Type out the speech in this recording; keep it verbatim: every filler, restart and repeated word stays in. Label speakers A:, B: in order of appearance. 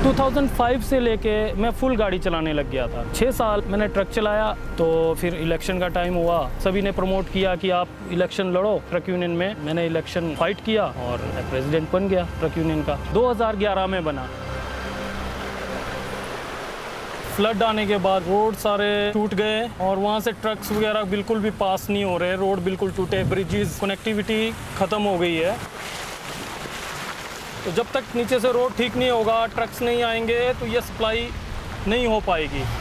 A: दो हज़ार पाँच से लेके मैं फुल गाड़ी चलाने लग गया था। छः साल मैंने ट्रक चलाया, तो फिर इलेक्शन का टाइम हुआ, सभी ने प्रमोट किया कि आप इलेक्शन लड़ो ट्रक यूनियन में। मैंने इलेक्शन फाइट किया और मैं प्रेसिडेंट बन गया ट्रक यूनियन का। दो हज़ार ग्यारह में बना। फ्लड आने के बाद रोड सारे टूट गए और वहाँ से ट्रक्स वगैरह बिल्कुल भी पास नहीं हो रहे, रोड बिल्कुल टूटे, ब्रिजेस, कनेक्टिविटी ख़त्म हो गई है। तो जब तक नीचे से रोड ठीक नहीं होगा, ट्रक्स नहीं आएंगे, तो ये सप्लाई नहीं हो पाएगी।